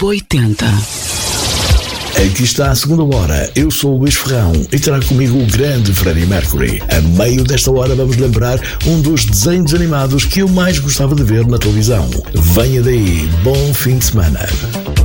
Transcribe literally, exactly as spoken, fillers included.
Clube oitenta. Aqui está a segunda hora. Eu sou o Luís Ferrão e trago comigo o grande Freddie Mercury. A meio desta hora vamos lembrar um dos desenhos animados que eu mais gostava de ver na televisão. Venha daí, bom fim de semana.